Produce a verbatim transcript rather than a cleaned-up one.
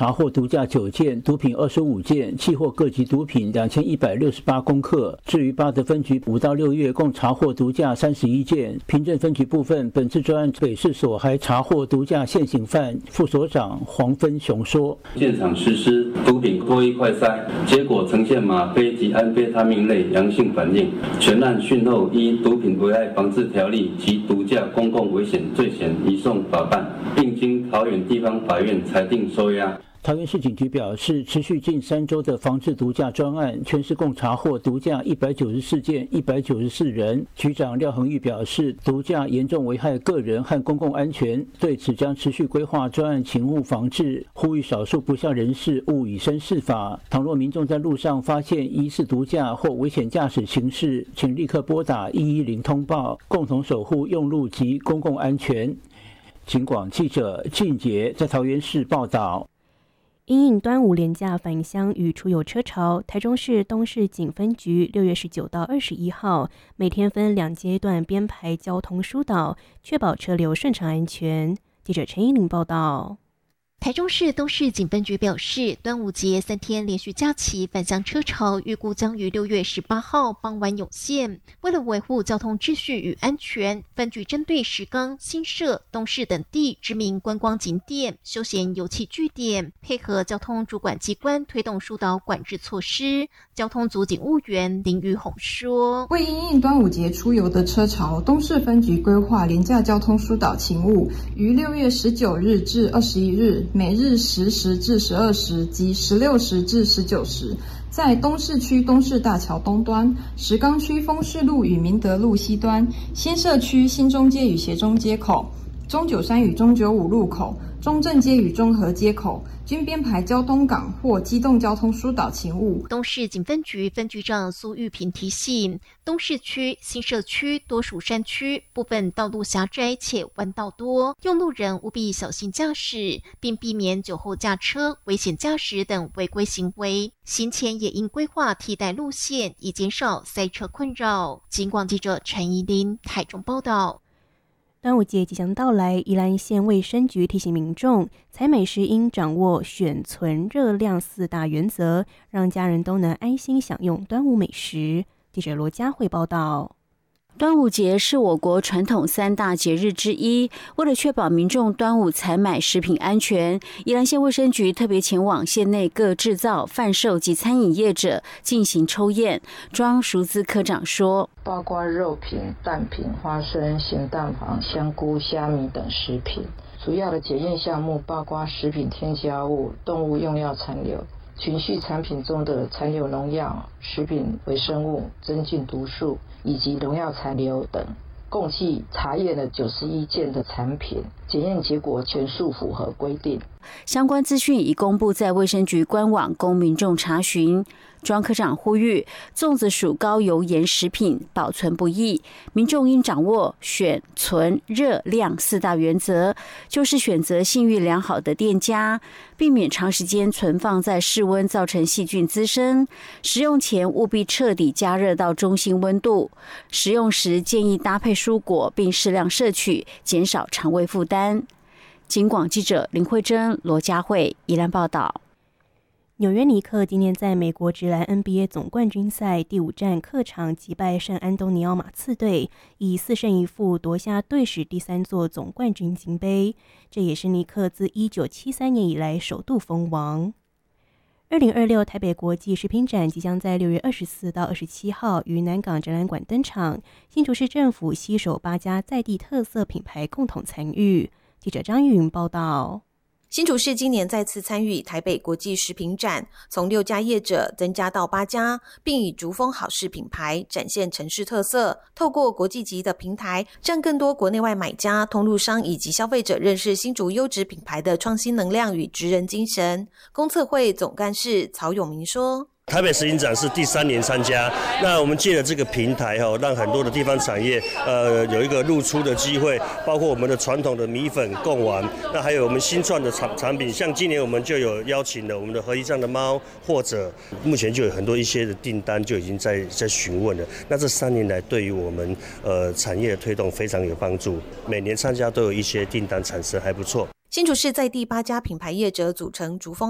查获毒驾九件，毒品二十五件，契获各级毒品两千一百六十八公克。至于八德分局五到六月共查获毒驾三十一件。平镇分局部分，本次专案北市所还查获毒驾现行犯。副所长黄芬雄说： 现场实施毒品脱衣快筛，结果呈现吗啡及安非他命类阳性反应。全案讯后依毒品危害防治条例及毒驾公共危险罪嫌移送法办，并经桃园地方法院裁定收押。 桃园市警局表示，持续近三周的防治毒驾专案，全市共查获毒驾一百九十四件，一百九十四人。局长廖恒玉表示，毒驾严重危害个人和公共安全，对此将持续规划专案勤务防治，呼吁少数不肖人士勿以身试法。倘若民众在路上发现疑似毒驾或危险驾驶情事，请立刻拨打一一零通报，共同守护用路及公共安全。警广记者靳杰在桃园市报道。 因应端午连假返乡与出游车潮，台中市东势警分局六月十九到二十一号，每天分两阶段编排交通疏导，确保车流顺畅安全。记者陈依玲报道。 台中市东势警分局表示，端午节三天连续假期返乡车潮预估将于六月十八号傍晚涌现。为了维护交通秩序与安全，分局针对石冈、新社、东势等地知名观光景点、休闲游憩据点，配合交通主管机关推动疏导管制措施。交通组警务员林玉红说： 为因应端午节出游的车潮，东势分局规划连假交通疏导勤务，于六月十九日至二十一日每日十时至十二时及十六时至十九时，在东势区东势大桥东端、石冈区丰势路与明德路西端、新社区新中街与协中街口、中九山与中九五路口、中正街与中和街口均编排交通港或机动交通疏导勤务。 东势警分局分局长苏玉平提醒，东势区、新社区多属山区，部分道路狭窄且弯道多，用路人务必小心驾驶，并避免酒后驾车、危险驾驶等违规行为。行前也应规划替代路线，以减少塞车困扰。警广记者陈怡琳台中报道。 端午节即将到来，宜兰县卫生局提醒民众，采美时应掌握选、存、热量四大原则，让家人都能安心享用端午美食。记者罗佳慧报道。 端午节是我国传统三大节日之一，为了确保民众端午采买食品安全，宜兰县卫生局特别前往县内各制造、贩售及餐饮业者进行抽验。庄淑姿科长说， 包括肉品、蛋品、花生、咸蛋黄、香菇、虾米等食品，主要的检验项目包括食品添加物、动物用药残留、群畜产品中的残留农药、食品微生物、增进毒素以及农药残留等，共计查验了九十一件的产品，检验结果全数符合规定。 相关资讯已公布在卫生局官网，供民众查询。庄科长呼吁，粽子属高油盐食品，保存不易，民众应掌握选、存、热量四大原则，就是选择信誉良好的店家，避免长时间存放在室温造成细菌滋生。食用前务必彻底加热到中心温度。食用时建议搭配蔬果，并适量摄取，减少肠胃负担。警广记者林慧珍、罗佳慧宜兰报道。 纽约尼克今年在美国职篮 N B A 总冠军赛第五战客场击败圣安东尼奥马刺队，以四胜一负夺下队史第三座总冠军金杯，这也是尼克自一九七三年以来首度封王。二零二六台北国际食品展即将在六月二十四到二十七号于南港展览馆登场，新竹市政府携手八家在地特色品牌共同参与。记者张玉云报道。 新竹市今年再次参与台北国际食品展，从六家业者增加到八家，并以竹丰好事品牌展现城市特色，透过国际级的平台，让更多国内外买家、通路商以及消费者认识新竹优质品牌的创新能量与职人精神。公测会总干事曹永明说， 台北食品展是第三年参加，那我们借了这个平台哈，让很多的地方产业呃有一个露出的机会，包括我们的传统的米粉贡丸，那还有我们新创的产产品，像今年我们就有邀请了我们的合一酱的猫，或者目前就有很多一些的订单就已经在在询问了。那这三年来对于我们呃产业的推动非常有帮助，每年参加都有一些订单产生，还不错。 新竹市在第八家品牌业者组成竹丰